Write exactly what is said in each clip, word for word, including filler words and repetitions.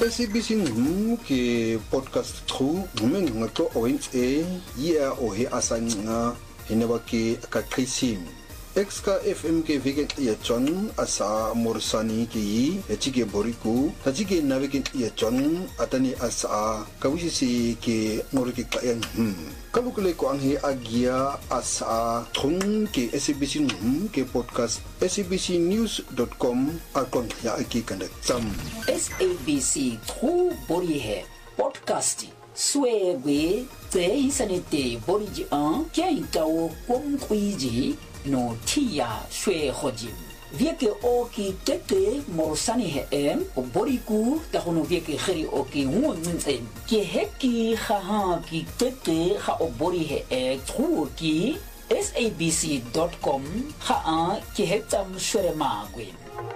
S A B C ngum ke podcast tru ngumen ngato owens e ya ohe asanga hinaba ke akakrisim Exka F M ke vegan ya John asa morsani ki echige boriku tajige navegen ya John atani asa kawisi ke ngorike kayan hmm kalukule ko anghe agia asa thung ke S A B C ngum ke podcast S A B C news dot com akon ya aki kandak sam S A B C tru bori he podcast swebe te isanete bori ji an kya itawo kong kuiji no tia shwe hojim vieke oki tete morsani he em o boriku ta hono vieke kheri oki ngunzen ke heki kha ki tete kha o bori he e tru ki S A B C dot com kha a ke hetam shwe magwe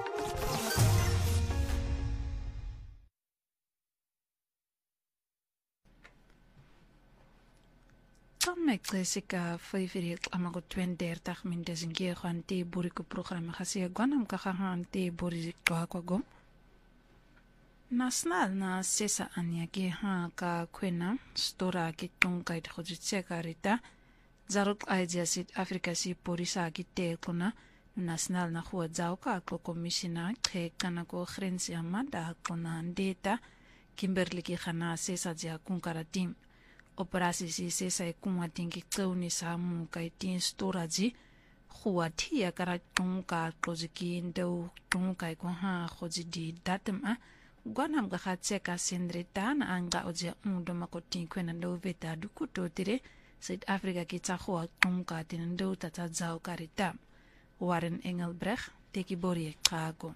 Met Jessica Favorite amago tweeëndertig minutes in keer gaan te boriku programma kasi gwanam kakahan te borik kwa kwa gom National na sesa anya ke ha ka kwena stora ke tongkai khojitse karita zaruk aija sit Africa si porisa ki te kuna national na khwa zao ka ko commissioner ke kana ko grensi amanda kuna data Kimberley ki khana sesa ja kunkara team Operasi si sesa kuma tingi tsauni samu kai tin storage khuwa thia kara tongka projiki ndo tongkai ko ha khoji di datum a gwanam ga khatse ka sendreta na anga oje undo makoti kwena ndo veta dukuto tire South Africa ki tsa khuwa tongka tin ndo tata zao karita Warren Engelbrecht teki bori kago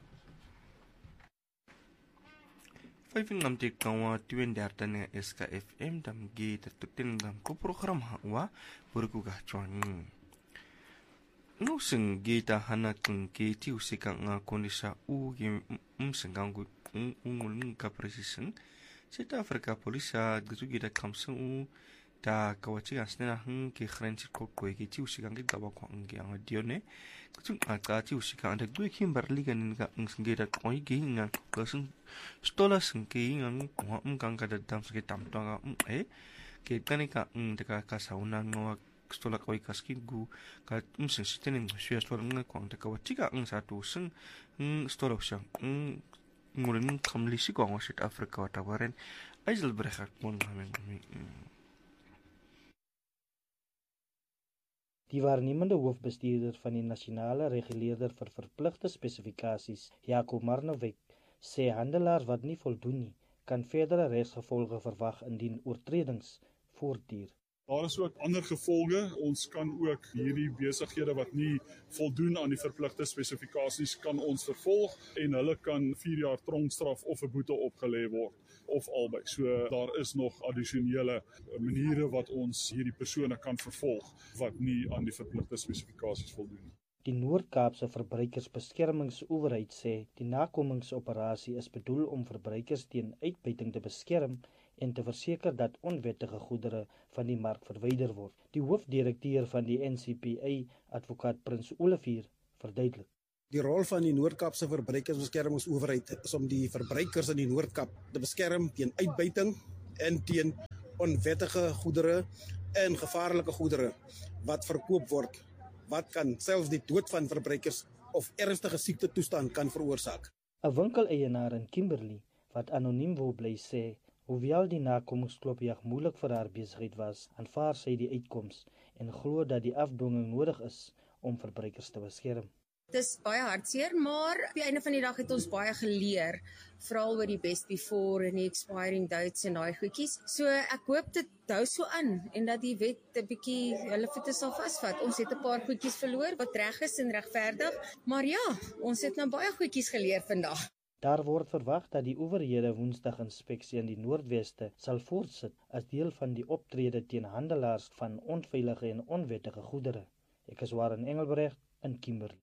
Vijfing am dik kawa tweeëndertig S K F M dam ge tertutin dam ko program hawa burku ga chwan no sing ge ta hana king ke ti usika nga konisa u ge um singang gu ungul ka precision South Africa polisa gzu ge da kamsung u da kawachi asna hang ke grensi ko ko ge ti usika ge da ba ko nge ang dione gzu aka ti usika anda du Kimberley ganin ga nge da ko ge nga person stola sengke ngang ko um kang ka dam ske tam to ga um e ke kanika um de ka ka sauna no stola ko kaski gu ka um sen sitenen shwe stola ng ko de ka watika um sa tu seng um stola sha um ngulen kamli si ko South Africa ta waren aisel brecha kon hamen Die waarnemende hoofbestuurder van die nasionale reguleerder vir verpligte spesifikasies, Jaco Marnowek, sê handelaars wat nie voldoen nie, kan verdere regsgevolge verwag indien oortredings voortduur. Daar is ook ander gevolge. Ons kan ook hierdie besighede wat nie voldoen aan die verpligte spesifikasies kan ons vervolg en hulle kan vier jaar tronkstraf of 'n boete opgelê word of albei. So daar is nog addisionele maniere wat ons hierdie persone kan vervolg wat nie aan die verpligte spesifikasies voldoen nie. Die Noord-Kaapse Verbruikersbeskermingsowerheid sê die nakomingsoperasie is bedoel om verbruikers teen uitbuiting te beskerm en te verseker dat onwettige goedere van die mark verwyder word. Die hoofdirekteur van die N C P A, advokaat Prins Olivier, verduidelik. Die rol van die Noord-Kaapse Verbruikersbeskermingsowerheid is om die verbruikers in die Noord-Kaap te beskerm teen uitbuiting en teen onwettige goedere en gevaarlike goedere wat verkoop word, wat kan selfs die dood van verbruikers of ernstige siektetoestand kan veroorsaak. 'n Winkeleienaar in Kimberley wat anoniem wil bly sê, hoewel die nakomingsklopjag moeilik vir haar besigheid was, aanvaar sy die uitkoms en glo dat die afdwinging nodig is om verbruikers te beskerm. Dit is baie hartseer, maar op die einde van die dag het ons baie geleer, veral oor die best before en die expiring dates en daai goedjies. So ek hoop dit hou so aan en dat die wet 'n bietjie hulle voete sal vasvat. Ons het 'n paar goedjies verloor wat reg is en regverdig, maar ja, ons het nou baie goedjies geleer vandag. Daar word verwag dat die owerhede Woensdag inspeksie in die Noordweste sal voortsit as deel van die optrede teen handelaars van onveilige en onwettige goedere. Ek is Warren Engelbrecht in Kimberley.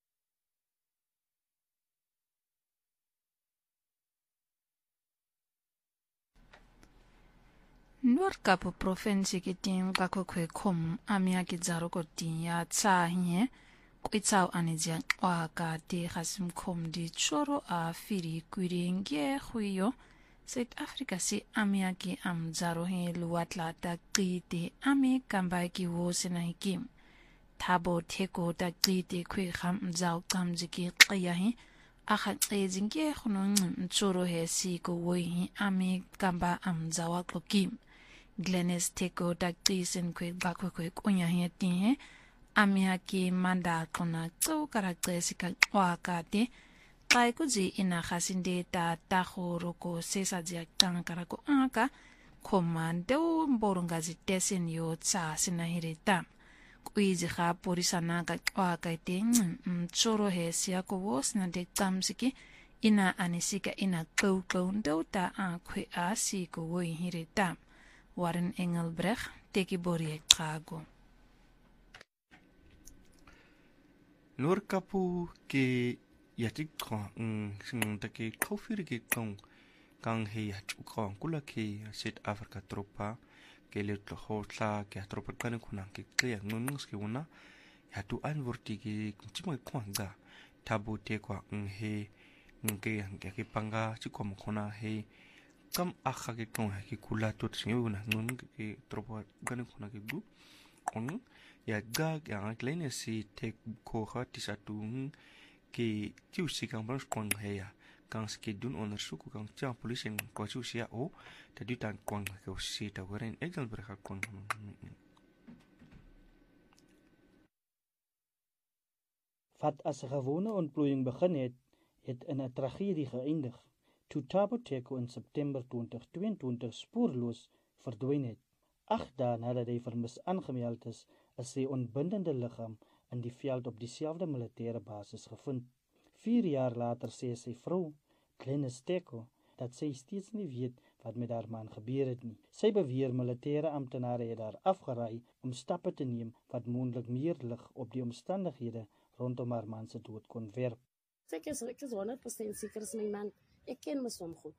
Noord-Kaap provinsie ki tim kako kwe kom amia ki zaro ko tin ya tsa nye kwitsao anizia waka di khasim kom di choro a firi kuiringe huyo Suid-Afrika si amiaki am zarohe luatla ta qiti ami kambaki wo sinahikim. Tabo teko ta qiti kwe kham mzao kamziki qiyahi. Akha qezinke khunong mtsuro he si ko wohi ami kamba am zawa klokim. Glenis teko ta qisen kwe gakwe kwe kunyahi tihe. Amiaki manda kona tso karakteristika wakate. Kai kuzi ina khasinde ta taho roko sesa dia tankara ko aka komando mborongazi tesen yo tsa sinahirita kuizi kha porisana ka aka te mchoro he sia ko wos na de tamsiki ina anisika ina kau kau ndo ta akwe asi ko woi hirita Warren Engelbrecht teki bori kago Noorkapu ke yatik ko ng sing take coffee ke kong kang he yat ko kula ke South Africa tropa ke le to hotla ke tropa kan kuna ke kya nunus ke una yatu anvorti ke chimo kwanga tabu te ko ng he nge nge ke panga chi ko mkhona he kam akha ke kong ke kula to tsinga una nun ke tropa kan kuna ke du on ya ga ya kleine si te ko hati satu ke tiu si kang branch kwang heya kang ski dun ondersoek kang tia polisie ko chu sia o ta du tan kwang ke si ta waren egel berha kwang Wat as 'n gewone ontplooiing begin het, het in 'n tragedie geëindig toe Thabo Teko in September twintig tweeëntwintig spoorloos verdwyn het. Agt dae nadat hy vermis aangemeld is, is sy ontbindende liggaam in die veld op dieselfde militêre basis gevind. Vier jaar later sê sy vrou, Glenis Teko, dat sy steeds nie weet wat met haar man gebeur het nie. Sy beweer militêre amptenare het haar afgeraai om stappe te neem wat moontlik meer lig op die omstandighede rondom haar man se dood kon werp. Ek is, ek is honderd persent seker is my man. Ek ken my som goed.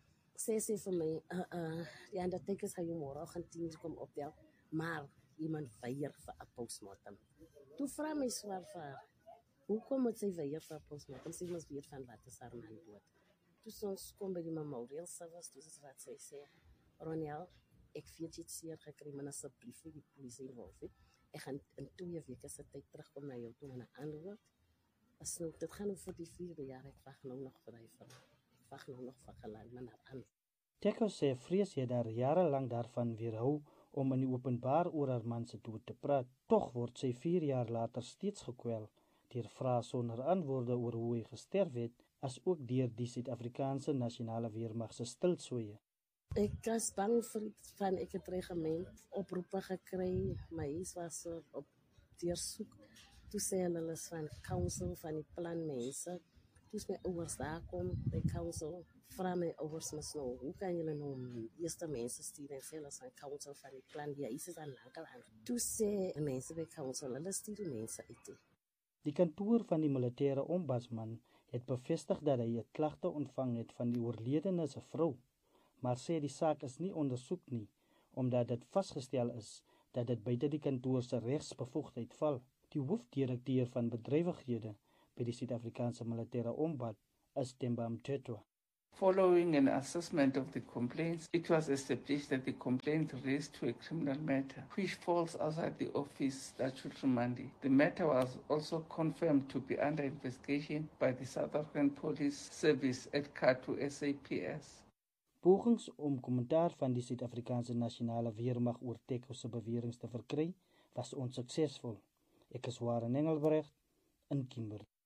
Sê sy vir my, uh, uh, die undertakers gaan jou môre gaan tien kom optel, maar iemand weier vir 'n postmortem. Toe vra my swaar vir haar, hoekom moet sy weier vir 'n postmortem? Sy moes weet van wat is haar man dood. Toe ons kom by die memorial service, toe is wat sy sê, Ronel, ek weet jy het seer gekry, maar asseblief die polisie involf het. Ek gaan in twee weke se tyd terugkom na jou toe en 'n antwoord. As nou, dit gaan vir die vierde jaar, ek wag nou nog vir hy vir ek wag nou nog vir gelaai, maar naar aan. Teko sê vrees het daar jarelang daarvan weerhou om in die openbaar oor haar man se dood te praat. Tog word sy vier jaar later steeds gekwel deur vrae sonder antwoorde oor hoe hy gesterf het, as ook deur die Suid-Afrikaanse nasionale weermag se stilswye. Ek was bang vir van ek het regiment oproepe gekry, my huis was op deursoek. Toe sê hulle is van council van die plan mense. Toe my ouers daar kom by council, vra my ouers mos nou, hoe kan julle nou eerste mense stuur en sê hulle is van council van die plan, die huis is aan lankal aan. Toe sê mense by council, hulle stuur die mense uit. Die kantoor van die militêre ombudsman het bevestig dat hy 'n klagte ontvang het van die oorledene se vrou, maar sê die saak is nie ondersoek nie, omdat dit vasgestel is dat dit buite die kantoor se regsbevoegdheid val. Die hoofdirekteur van bedrywighede by die Suid-Afrikaanse militêre ombud is Themba Mthethwa. Following an assessment of the complaints, it was established that the complaint raised to a criminal matter, which falls outside the office statutory mandate. The matter was also confirmed to be under investigation by the South African Police Service at CATU S A P S. Pogings om kommentaar van die Suid-Afrikaanse nasionale weermag oor Teko se beweringe te verkry, was onsuksesvol. Ek is Warren Engelbrecht in Kimberley.